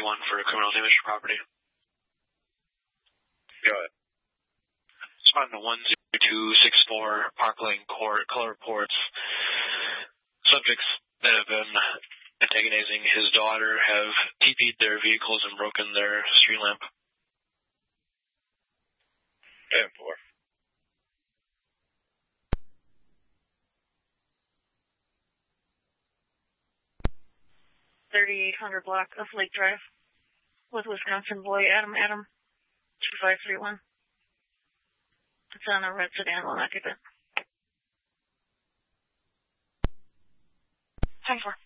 1041 for criminal damage to property. Go ahead. Responding to 10264 Park Lane Court, color reports. Subjects that have been antagonizing his daughter have TP'd their vehicles and broken their street lamp. 10-4. $3,800 block of Lake Drive with Wisconsin boy Adam 2531. It's on a red sedan, will not get it. 10-4.